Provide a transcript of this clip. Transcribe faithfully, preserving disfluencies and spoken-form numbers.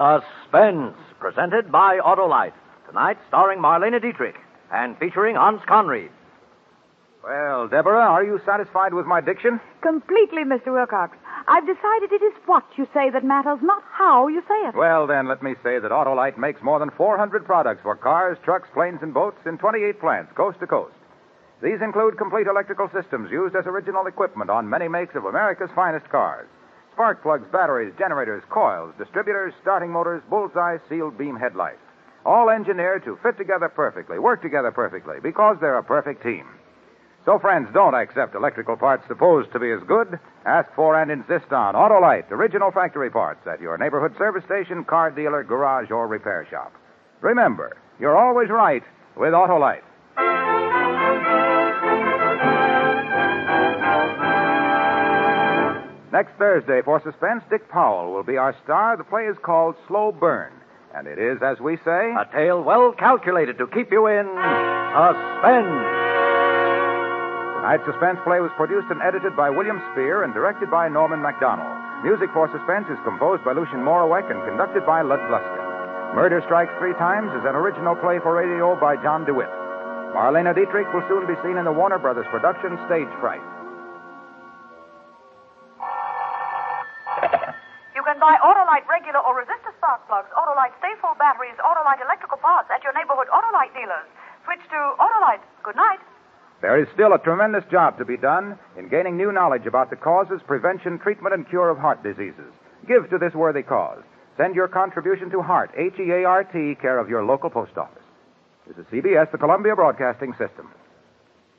Suspense, presented by Autolite. Tonight, starring Marlene Dietrich and featuring Hans Conried. Well, Deborah, are you satisfied with my diction? Completely, Mister Wilcox. I've decided it is what you say that matters, not how you say it. Well, then, let me say that Autolite makes more than four hundred products for cars, trucks, planes, and boats in twenty-eight plants, coast to coast. These include complete electrical systems used as original equipment on many makes of America's finest cars. Spark plugs, batteries, generators, coils, distributors, starting motors, bullseye, sealed beam headlights. All engineered to fit together perfectly, work together perfectly, because they're a perfect team. So, friends, don't accept electrical parts supposed to be as good. Ask for and insist on Autolite, original factory parts at your neighborhood service station, car dealer, garage, or repair shop. Remember, you're always right with Autolite. Next Thursday, for Suspense, Dick Powell will be our star. The play is called Slow Burn. And it is, as we say, a tale well calculated to keep you in suspense. Tonight's Suspense play was produced and edited by William Spear and directed by Norman MacDonald. Music for Suspense is composed by Lucien Moraweck and conducted by Lud Gluskin. Murder Strikes Three Times is an original play for radio by John DeWitt. Marlene Dietrich will soon be seen in the Warner Brothers production Stage Fright. You can buy Autolite regular or resistor spark plugs, Autolite Stay-Full batteries, Autolite electrical parts at your neighborhood Autolite dealers. Switch to Autolite. Good night. There is still a tremendous job to be done in gaining new knowledge about the causes, prevention, treatment, and cure of heart diseases. Give to this worthy cause. Send your contribution to HEART, H E A R T, care of your local post office. This is C B S, the Columbia Broadcasting System.